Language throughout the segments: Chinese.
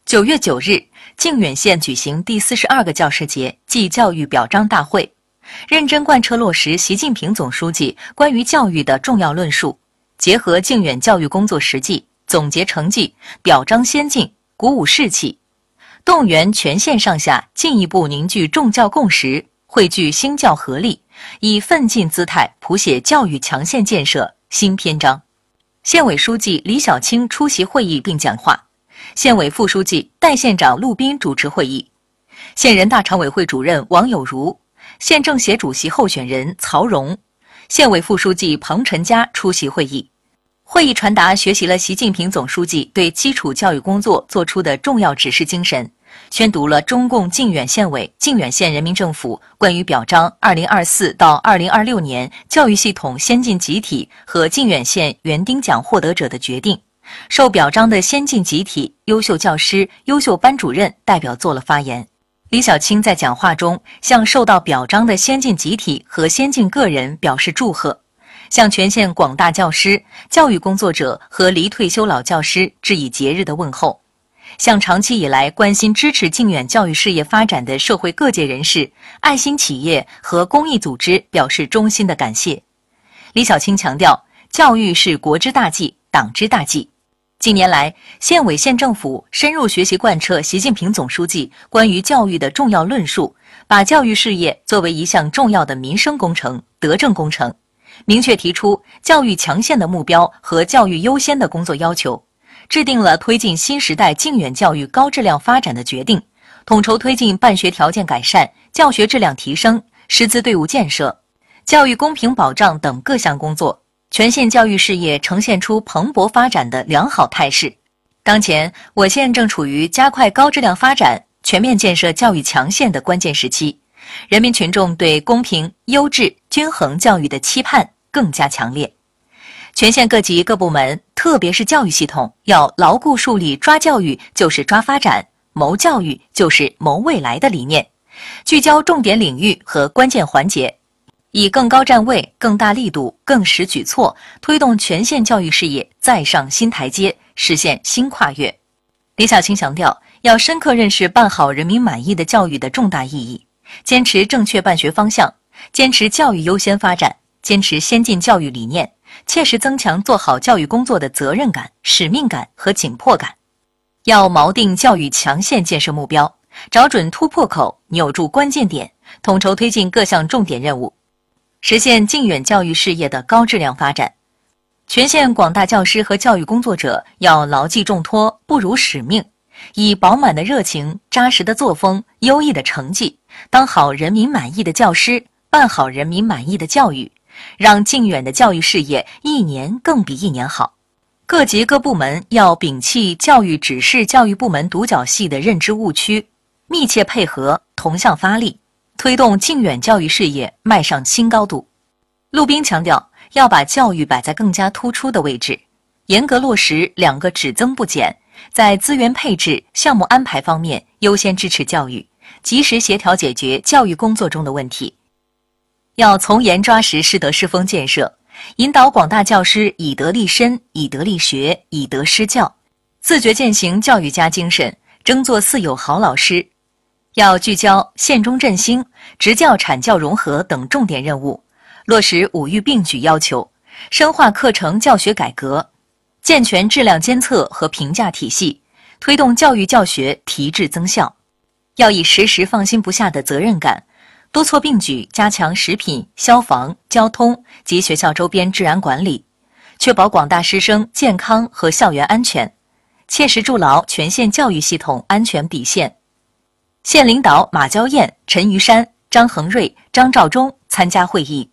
9月9日，靖远县举行第42个教师节暨教育表彰大会，认真贯彻落实习近平总书记关于教育的重要论述，结合靖远教育工作实际，总结成绩，表彰先进，鼓舞士气，动员全县上下进一步凝聚重教共识，汇聚兴教合力，以奋进姿态谱写教育强县建设新篇章。县委书记李小青出席会议并讲话，县委副书记、代县长陆斌主持会议，县人大常委会主任王有如、县政协主席候选人曹荣、县委副书记彭晨佳出席会议。会议传达学习了习近平总书记对基础教育工作作出的重要指示精神，宣读了中共靖远县委、靖远县人民政府关于表彰2024到2026年教育系统先进集体和靖远县园丁奖获得者的决定。受表彰的先进集体、优秀教师、优秀班主任代表做了发言。李小青在讲话中向受到表彰的先进集体和先进个人表示祝贺，向全县广大教师、教育工作者和离退休老教师致以节日的问候，向长期以来关心支持靖远教育事业发展的社会各界人士、爱心企业和公益组织表示衷心的感谢。李小青强调，教育是国之大计、党之大计。近年来，县委县政府深入学习贯彻习近平总书记关于教育的重要论述，把教育事业作为一项重要的民生工程、德政工程，明确提出教育强县的目标和教育优先的工作要求，制定了推进新时代靖远教育高质量发展的决定，统筹推进办学条件改善、教学质量提升、师资队伍建设、教育公平保障等各项工作，全县教育事业呈现出蓬勃发展的良好态势。当前，我县正处于加快高质量发展、全面建设教育强县的关键时期，人民群众对公平、优质、均衡教育的期盼更加强烈。全县各级各部门，特别是教育系统，要牢固树立抓教育就是抓发展、谋教育就是谋未来的理念，聚焦重点领域和关键环节，以更高站位、更大力度、更实举措，推动全县教育事业再上新台阶，实现新跨越。李小青强调，要深刻认识办好人民满意的教育的重大意义，坚持正确办学方向，坚持教育优先发展，坚持先进教育理念，切实增强做好教育工作的责任感、使命感和紧迫感。要锚定教育强县建设目标，找准突破口，扭住关键点，统筹推进各项重点任务，实现靖远教育事业的高质量发展。全县广大教师和教育工作者要牢记重托，不辱使命，以饱满的热情、扎实的作风、优异的成绩，当好人民满意的教师，办好人民满意的教育，让靖远的教育事业一年更比一年好。各级各部门要摒弃教育只是教育部门独角戏的认知误区，密切配合，同向发力，推动靖远教育事业迈上新高度。陆斌强调，要把教育摆在更加突出的位置，严格落实2个只增不减，在资源配置、项目安排方面优先支持教育，及时协调解决教育工作中的问题。要从严抓实师德师风建设，引导广大教师以德立身、以德立学、以德施教，自觉践行教育家精神，争做四有好老师。要聚焦县中振兴、职教产教融合等重点任务，落实5育并举要求，深化课程教学改革，健全质量监测和评价体系，推动教育教学提质增效。要以时时放心不下的责任感，多措并举加强食品、消防、交通及学校周边治安管理，确保广大师生健康和校园安全，切实筑牢全县教育系统安全底线。县领导马娇燕、陈于山、张恒瑞、张兆忠参加会议。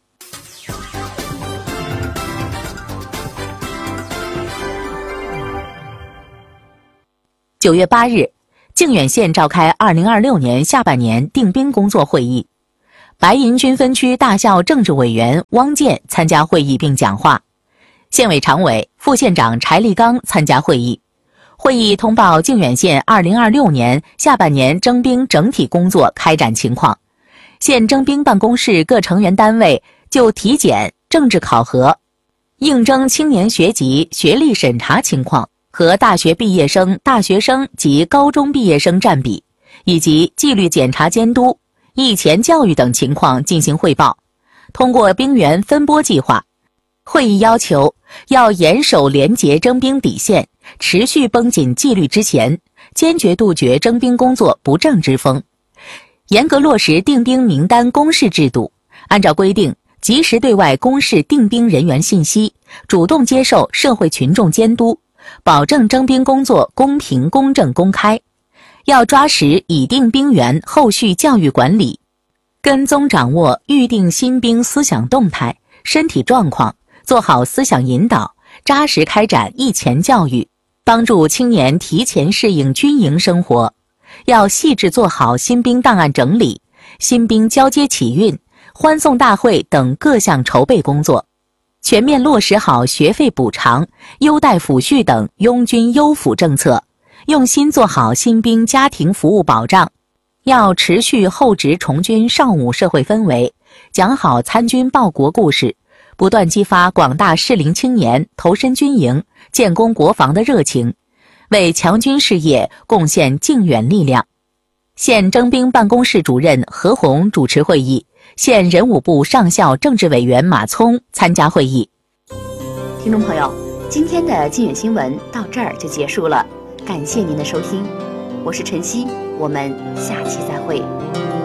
9月8日，靖远县召开2026年下半年定兵工作会议，白银军分区大校政治委员汪建参加会议并讲话，县委常委、副县长柴立刚参加会议。会议通报靖远县2026年下半年征兵整体工作开展情况，县征兵办公室各成员单位就体检、政治考核、应征青年学籍学历审查情况和大学毕业生、大学生及高中毕业生占比，以及纪律检查监督、役前教育等情况进行汇报。通过兵员分拨计划，会议要求要严守廉洁征兵底线，持续绷紧纪律之弦，坚决杜绝征兵工作不正之风，严格落实定兵名单公示制度，按照规定及时对外公示定兵人员信息，主动接受社会群众监督，保证征兵工作公平、公正、公开。要抓实已定兵员后续教育管理，跟踪掌握预定新兵思想动态、身体状况，做好思想引导，扎实开展役前教育，帮助青年提前适应军营生活。要细致做好新兵档案整理、新兵交接启运、欢送大会等各项筹备工作，全面落实好学费补偿、优待抚恤等拥军优抚政策，用心做好新兵家庭服务保障。要持续厚植从军尚武社会氛围，讲好参军报国故事，不断激发广大适龄青年投身军营、建功国防的热情，为强军事业贡献靖远力量。县征兵办公室主任何红主持会议，县人武部上校政治委员马聪参加会议。 听众朋友，今天的靖远新闻到这儿就结束了，感谢您的收听，我是晨曦，我们下期再会。